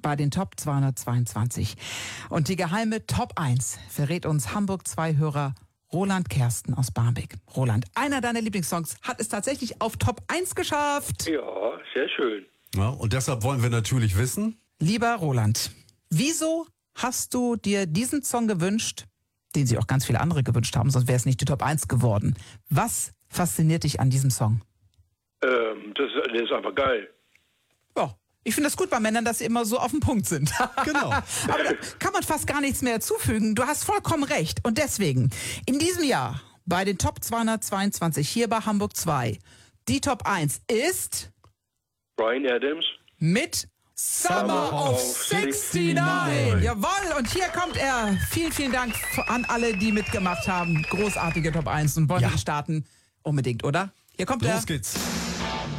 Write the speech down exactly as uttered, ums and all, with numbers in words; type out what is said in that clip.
bei den Top zweihundertzweiundzwanzig. Und die geheime Top eins verrät uns Hamburg zwei Hörer Roland Kersten aus Barmbek. Roland, einer deiner Lieblingssongs hat es tatsächlich auf Top eins geschafft. Ja, sehr schön. Ja, und deshalb wollen wir natürlich wissen, Lieber Roland, wieso hast du dir diesen Song gewünscht, den sich auch ganz viele andere gewünscht haben, sonst wäre es nicht die Top eins geworden. Was fasziniert dich an diesem Song? Ähm, das, ist- der ist einfach geil. Ja, ich finde das gut bei Männern, dass sie immer so auf den Punkt sind. Genau. Aber da kann man fast gar nichts mehr zufügen. Du hast vollkommen recht. Und deswegen, in diesem Jahr bei den Top zweihundertzweiundzwanzig hier bei Hamburg zwei, die Top eins ist Bryan Adams. mit Summer of sixty-nine. Jawohl, und hier kommt er. Vielen, vielen Dank an alle, die mitgemacht haben. Großartige Top eins und wollen Ja. wir starten? Unbedingt, oder? Hier kommt er. los geht's.